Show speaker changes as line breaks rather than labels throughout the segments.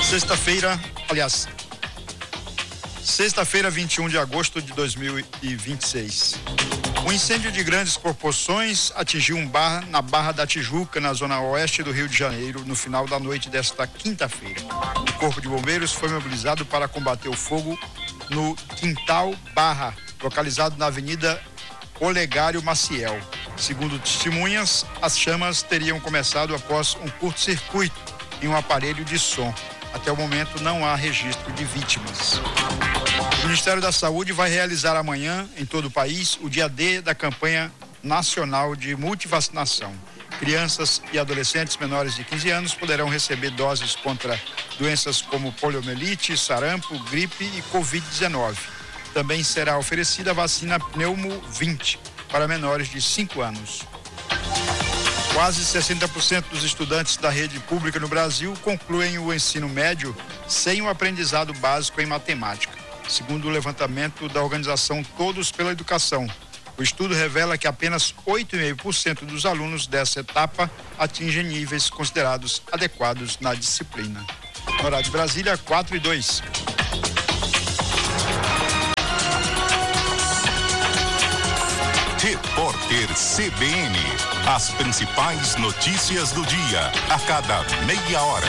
Sexta-feira, 21 de agosto de 2026. Um incêndio de grandes proporções atingiu na Barra da Tijuca, na zona oeste do Rio de Janeiro, no final da noite desta quinta-feira. O Corpo de Bombeiros foi mobilizado para combater o fogo no Quintal Barra, localizado na Avenida Olegário Maciel. Segundo testemunhas, as chamas teriam começado após um curto-circuito em um aparelho de som. Até o momento não há registro de vítimas. O Ministério da Saúde vai realizar amanhã, em todo o país, o dia D da campanha nacional de multivacinação. Crianças e adolescentes menores de 15 anos poderão receber doses contra doenças como poliomielite, sarampo, gripe e Covid-19. Também será oferecida a vacina Pneumo 20 para menores de 5 anos. Quase 60% dos estudantes da rede pública no Brasil concluem o ensino médio sem o aprendizado básico em matemática, segundo o levantamento da organização Todos pela Educação. O estudo revela que apenas 8,5% dos alunos dessa etapa atingem níveis considerados adequados na disciplina. No horário de Brasília, 4:02.
Repórter CBN. As principais notícias do dia, a cada meia hora.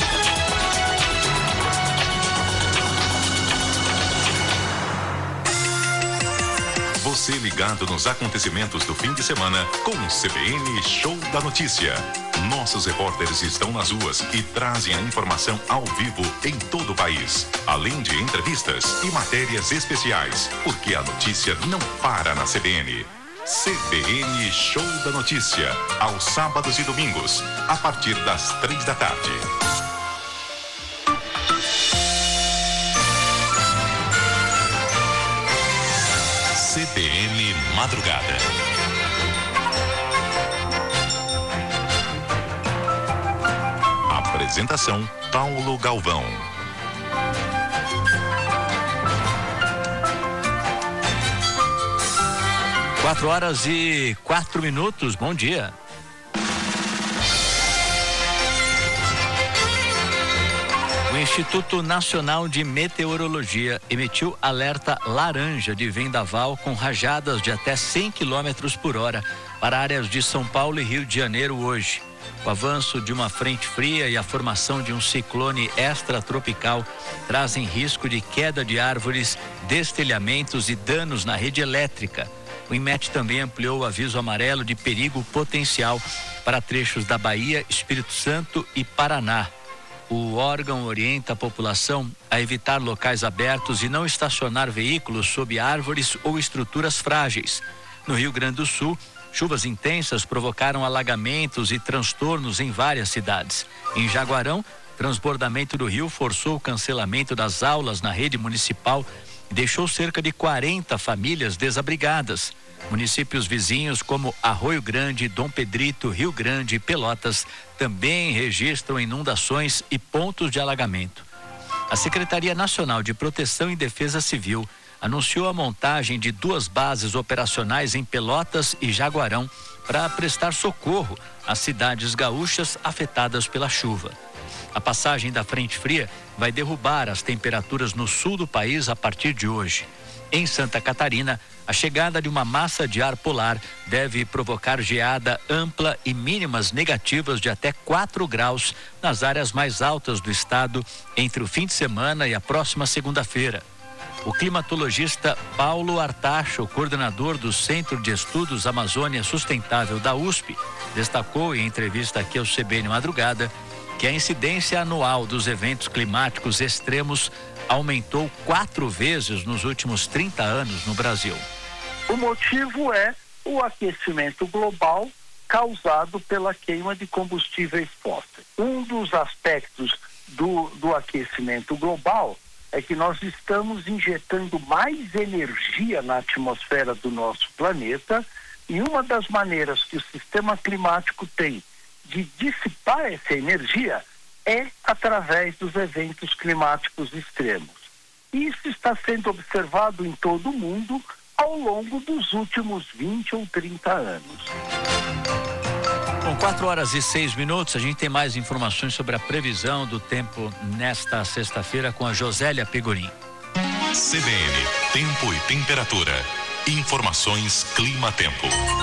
Você ligado nos acontecimentos do fim de semana com o CBN Show da Notícia. Nossos repórteres estão nas ruas e trazem a informação ao vivo em todo o país, além de entrevistas e matérias especiais, porque a notícia não para na CBN. CBN Show da Notícia, aos sábados e domingos, a partir das 3 da tarde. CBN Madrugada. Apresentação Paulo Galvão.
4:04. Bom dia. O Instituto Nacional de Meteorologia emitiu alerta laranja de vendaval com rajadas de até 100 km por hora para áreas de São Paulo e Rio de Janeiro hoje. O avanço de uma frente fria e a formação de um ciclone extratropical trazem risco de queda de árvores, destelhamentos e danos na rede elétrica. O INMET também ampliou o aviso amarelo de perigo potencial para trechos da Bahia, Espírito Santo e Paraná. O órgão orienta a população a evitar locais abertos e não estacionar veículos sob árvores ou estruturas frágeis. No Rio Grande do Sul, chuvas intensas provocaram alagamentos e transtornos em várias cidades. Em Jaguarão, transbordamento do rio forçou o cancelamento das aulas na rede municipal e deixou cerca de 40 famílias desabrigadas. Municípios vizinhos como Arroio Grande, Dom Pedrito, Rio Grande e Pelotas também registram inundações e pontos de alagamento. A Secretaria Nacional de Proteção e Defesa Civil anunciou a montagem de 2 bases operacionais em Pelotas e Jaguarão para prestar socorro às cidades gaúchas afetadas pela chuva. A passagem da frente fria vai derrubar as temperaturas no sul do país a partir de hoje. Em Santa Catarina, a chegada de uma massa de ar polar deve provocar geada ampla e mínimas negativas de até 4 graus nas áreas mais altas do estado entre o fim de semana e a próxima segunda-feira. O climatologista Paulo Artacho, coordenador do Centro de Estudos Amazônia Sustentável da USP, destacou em entrevista aqui ao CBN Madrugada que a incidência anual dos eventos climáticos extremos aumentou 4 vezes nos últimos 30 anos no Brasil.
O motivo é o aquecimento global causado pela queima de combustíveis fósseis. Um dos aspectos do aquecimento global é que nós estamos injetando mais energia na atmosfera do nosso planeta, e uma das maneiras que o sistema climático tem de dissipar essa energia é através dos eventos climáticos extremos. Isso está sendo observado em todo o mundo ao longo dos últimos 20 ou 30 anos.
Bom, 4h06, a gente tem mais informações sobre a previsão do tempo nesta sexta-feira com a Josélia Pegorim.
CBN, tempo e temperatura. Informações Clima-Tempo.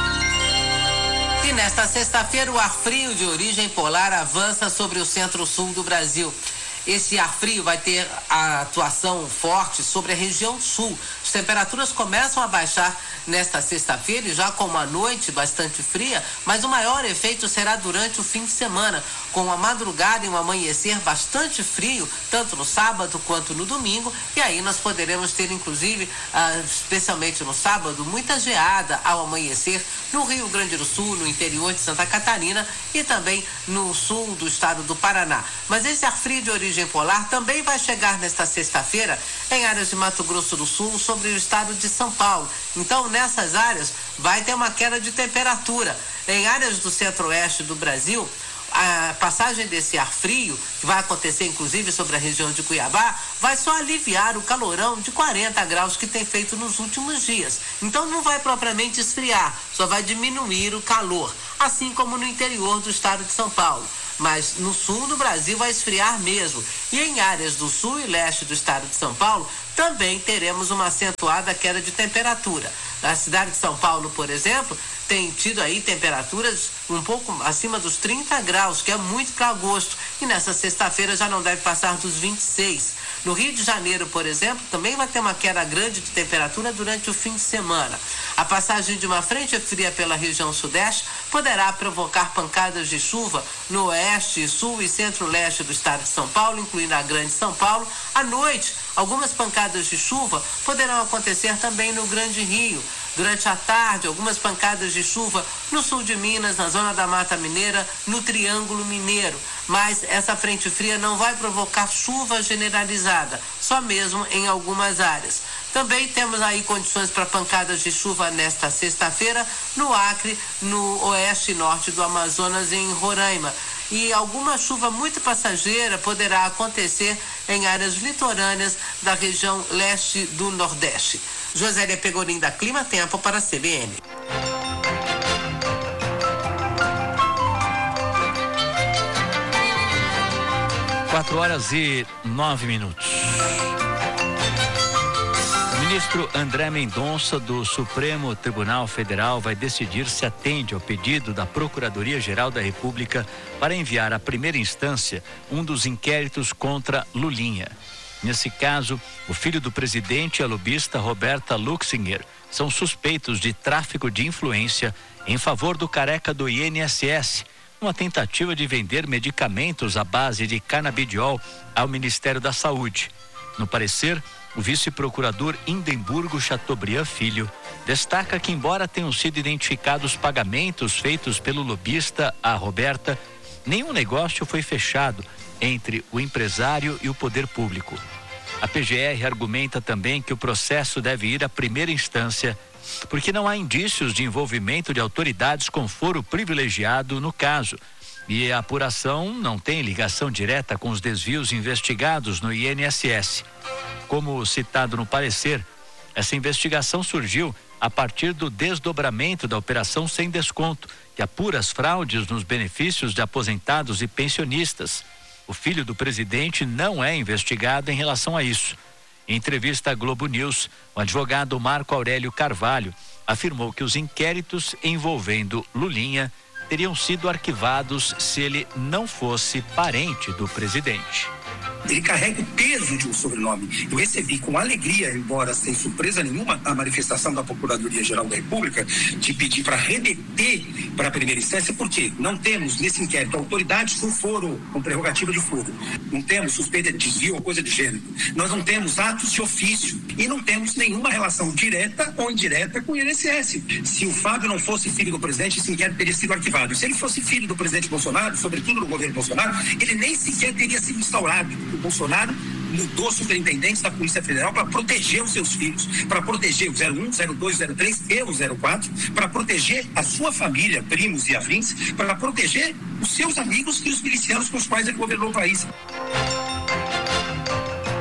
E nesta sexta-feira, o ar frio de origem polar avança sobre o centro-sul do Brasil. Esse ar frio vai ter a atuação forte sobre a região sul. As temperaturas começam a baixar nesta sexta-feira e já com uma noite bastante fria, mas o maior efeito será durante o fim de semana, com uma madrugada e um amanhecer bastante frio, tanto no sábado quanto no domingo, e aí nós poderemos ter, inclusive, especialmente no sábado, muita geada ao amanhecer no Rio Grande do Sul, no interior de Santa Catarina e também no sul do estado do Paraná. Mas esse ar frio de origem polar também vai chegar nesta sexta-feira em áreas de Mato Grosso do Sul, sobre o estado de São Paulo. Então, nessas áreas, vai ter uma queda de temperatura. Em áreas do centro-oeste do Brasil, a passagem desse ar frio, que vai acontecer inclusive sobre a região de Cuiabá, vai só aliviar o calorão de 40 graus que tem feito nos últimos dias. Então não vai propriamente esfriar, só vai diminuir o calor, assim como no interior do estado de São Paulo. Mas no sul do Brasil vai esfriar mesmo. E em áreas do sul e leste do estado de São Paulo, também teremos uma acentuada queda de temperatura. Na cidade de São Paulo, por exemplo, tem tido aí temperaturas um pouco acima dos 30 graus, que é muito para agosto. E nessa sexta-feira já não deve passar dos 26. No Rio de Janeiro, por exemplo, também vai ter uma queda grande de temperatura durante o fim de semana. A passagem de uma frente fria pela região sudeste poderá provocar pancadas de chuva no oeste, sul e centro-leste do estado de São Paulo, incluindo a Grande São Paulo. À noite, algumas pancadas de chuva poderão acontecer também no Grande Rio. Durante a tarde, algumas pancadas de chuva no sul de Minas, na zona da Mata Mineira, no Triângulo Mineiro. Mas essa frente fria não vai provocar chuva generalizada, só mesmo em algumas áreas. Também temos aí condições para pancadas de chuva nesta sexta-feira no Acre, no oeste e norte do Amazonas e em Roraima. E alguma chuva muito passageira poderá acontecer em áreas litorâneas da região leste do Nordeste. Josélia Pegorim, da Clima Tempo, para a CBN.
Quatro horas e 9 minutos. O ministro André Mendonça, do Supremo Tribunal Federal, vai decidir se atende ao pedido da Procuradoria-Geral da República para enviar à primeira instância um dos inquéritos contra Lulinha. Nesse caso, o filho do presidente e a lobista Roberta Luxinger são suspeitos de tráfico de influência em favor do careca do INSS, uma tentativa de vender medicamentos à base de canabidiol ao Ministério da Saúde. No parecer, o vice-procurador Indemburgo Chateaubriand Filho destaca que, embora tenham sido identificados pagamentos feitos pelo lobista a Roberta, nenhum negócio foi fechado entre o empresário e o poder público. A PGR argumenta também que o processo deve ir à primeira instância, porque não há indícios de envolvimento de autoridades com foro privilegiado no caso, e a apuração não tem ligação direta com os desvios investigados no INSS. Como citado no parecer, essa investigação surgiu a partir do desdobramento da Operação Sem Desconto, que apura as fraudes nos benefícios de aposentados e pensionistas. O filho do presidente não é investigado em relação a isso. Em entrevista à Globo News, o advogado Marco Aurélio Carvalho afirmou que os inquéritos envolvendo Lulinha teriam sido arquivados se ele não fosse parente do presidente.
Ele carrega o peso de um sobrenome. Eu recebi com alegria, embora sem surpresa nenhuma, a manifestação da Procuradoria-Geral da República de pedir para remeter para a primeira instância, porque não temos nesse inquérito autoridades com foro, com prerrogativa de foro. Não temos suspeita de desvio ou coisa de gênero. Nós não temos atos de ofício e não temos nenhuma relação direta ou indireta com o INSS. Se o Fábio não fosse filho do presidente, esse inquérito teria sido arquivado. Se ele fosse filho do presidente Bolsonaro, sobretudo do governo Bolsonaro, ele nem sequer teria sido instaurado. O Bolsonaro mudou superintendentes da Polícia Federal para proteger os seus filhos, para proteger o 01, 02, 03 e o 04, para proteger a sua família, primos e afins, para proteger os seus amigos e os milicianos com os quais ele governou o país.
O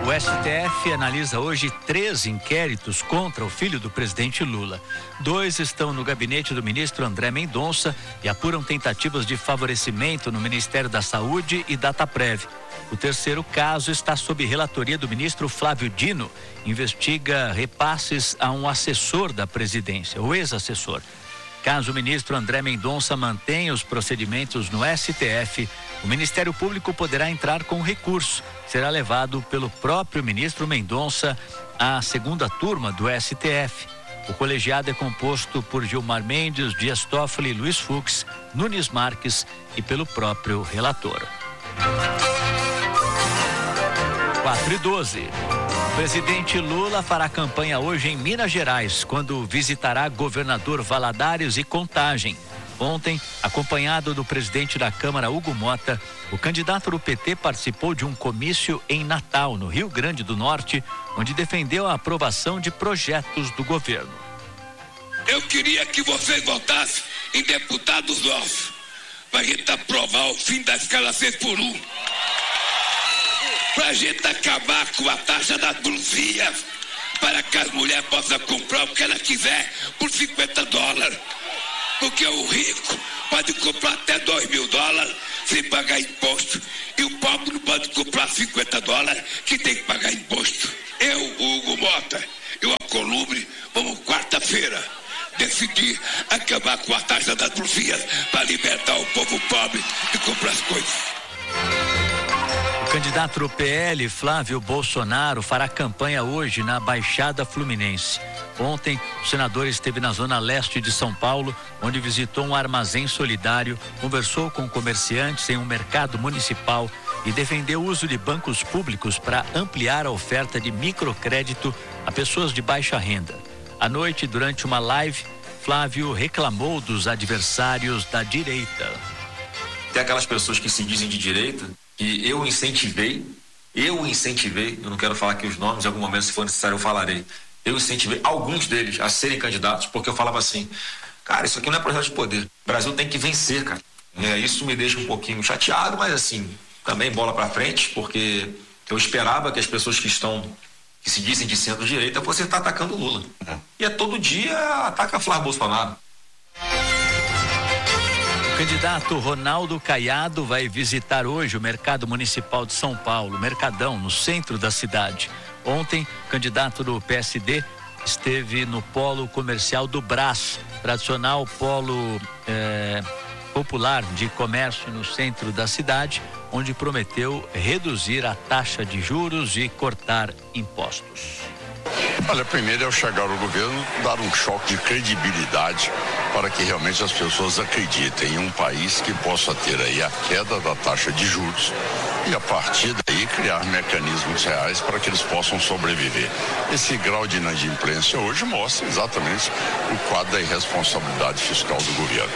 O STF analisa hoje 3 inquéritos contra o filho do presidente Lula. 2 estão no gabinete do ministro André Mendonça e apuram tentativas de favorecimento no Ministério da Saúde e Dataprev. O terceiro caso está sob relatoria do ministro Flávio Dino. Investiga repasses a um assessor da presidência, o ex-assessor. Caso o ministro André Mendonça mantenha os procedimentos no STF, o Ministério Público poderá entrar com recurso. Será levado pelo próprio ministro Mendonça à segunda turma do STF. O colegiado é composto por Gilmar Mendes, Dias Toffoli, Luiz Fux, Nunes Marques e pelo próprio relator. 4:12. O presidente Lula fará campanha hoje em Minas Gerais, quando visitará governador Valadares e Contagem. Ontem, acompanhado do presidente da Câmara, Hugo Mota, o candidato do PT participou de um comício em Natal, no Rio Grande do Norte, onde defendeu a aprovação de projetos do governo.
Eu queria que vocês votassem em deputados nossos, para a gente aprovar o fim da escala 6x1. Para a gente acabar com a taxa das blusinhas, para que as mulheres possam comprar o que ela quiser por $50. Porque o rico pode comprar até $2.000 sem pagar imposto. E o pobre não pode comprar $50 que tem que pagar imposto. Eu, o Hugo Mota e o Alcolumbre, vamos quarta-feira decidir acabar com a taxa das blusinhas para libertar o povo pobre de comprar as coisas.
O candidato do PL, Flávio Bolsonaro, fará campanha hoje na Baixada Fluminense. Ontem, o senador esteve na zona leste de São Paulo, onde visitou um armazém solidário, conversou com comerciantes em um mercado municipal e defendeu o uso de bancos públicos para ampliar a oferta de microcrédito a pessoas de baixa renda. À noite, durante uma live, Flávio reclamou dos adversários da direita.
Tem aquelas pessoas que se dizem de direita, que eu incentivei, eu não quero falar aqui os nomes, em algum momento, se for necessário, eu falarei. Eu incentivei alguns deles a serem candidatos, porque eu falava assim, cara, isso aqui não é projeto de poder. O Brasil tem que vencer, cara. Isso me deixa um pouquinho chateado, mas assim, também bola pra frente, porque eu esperava que as pessoas que se dizem de centro-direita fossem estar atacando o Lula. E é todo dia ataca Flávio Bolsonaro.
O candidato Ronaldo Caiado vai visitar hoje o Mercado Municipal de São Paulo, Mercadão, no centro da cidade. Ontem, o candidato do PSD esteve no Polo Comercial do Brás, tradicional polo popular de comércio no centro da cidade, onde prometeu reduzir a taxa de juros e cortar impostos.
Olha, primeiro, ao chegar ao governo, dar um choque de credibilidade para que realmente as pessoas acreditem em um país que possa ter aí a queda da taxa de juros e, a partir daí, criar mecanismos reais para que eles possam sobreviver. Esse grau de inadimplência hoje mostra exatamente o quadro da irresponsabilidade fiscal do governo.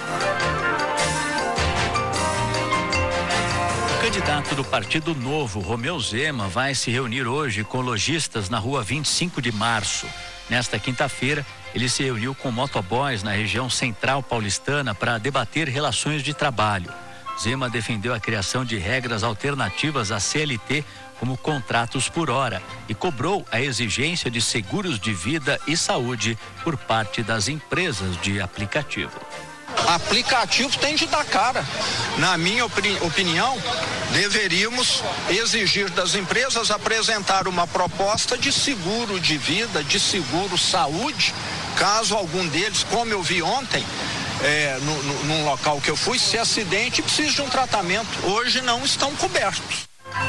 O candidato do Partido Novo, Romeu Zema, vai se reunir hoje com lojistas na rua 25 de março. Nesta quinta-feira, ele se reuniu com motoboys na região central paulistana para debater relações de trabalho. Zema defendeu a criação de regras alternativas à CLT, como contratos por hora, e cobrou a exigência de seguros de vida e saúde por parte das empresas de aplicativo.
Aplicativo tem de dar cara. Na minha opinião, deveríamos exigir das empresas apresentar uma proposta de seguro de vida, de seguro saúde, caso algum deles, como eu vi ontem, num local que eu fui, se acidente e precise de um tratamento. Hoje não estão cobertos.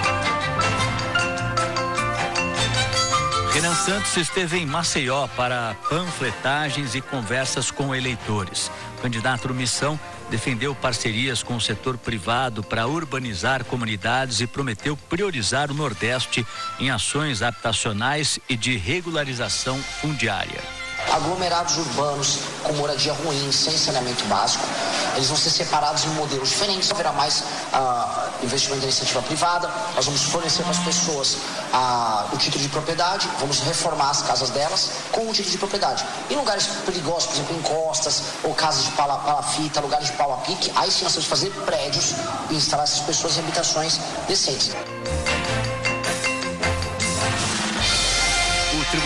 Renan Santos esteve em Maceió para panfletagens e conversas com eleitores. O candidato do Missão defendeu parcerias com o setor privado para urbanizar comunidades e prometeu priorizar o Nordeste em ações habitacionais e de regularização fundiária.
Aglomerados urbanos com moradia ruim, sem saneamento básico, eles vão ser separados em modelos diferentes. Não haverá mais investimento da iniciativa privada. Nós vamos fornecer para as pessoas o título de propriedade, vamos reformar as casas delas com o título de propriedade. Em lugares perigosos, por exemplo, em costas ou casas de palafita, lugares de pau a pique, aí sim nós temos que fazer prédios e instalar essas pessoas em habitações decentes.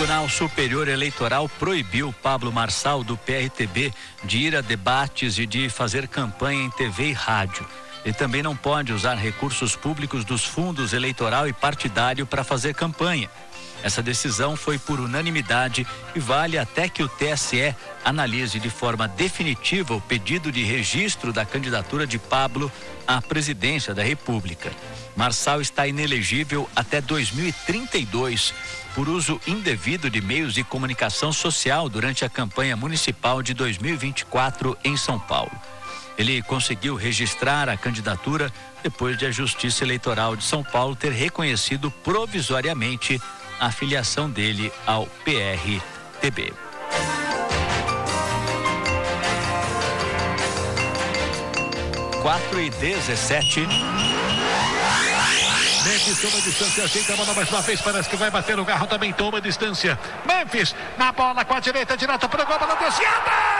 Tribunal Superior Eleitoral proibiu Pablo Marçal, do PRTB, de ir a debates e de fazer campanha em TV e rádio. Ele também não pode usar recursos públicos dos fundos eleitoral e partidário para fazer campanha. Essa decisão foi por unanimidade e vale até que o TSE analise de forma definitiva o pedido de registro da candidatura de Pablo à presidência da República. Marçal está inelegível até 2032 por uso indevido de meios de comunicação social durante a campanha municipal de 2024 em São Paulo. Ele conseguiu registrar a candidatura depois de a Justiça Eleitoral de São Paulo ter reconhecido provisoriamente a filiação dele ao PRTB. Quatro e 17.
Memphis toma distância, ajeita a bola mais uma vez, parece que vai bater o carro, também toma distância. Memphis na bola com a direita, direto para o gol, bola desviada!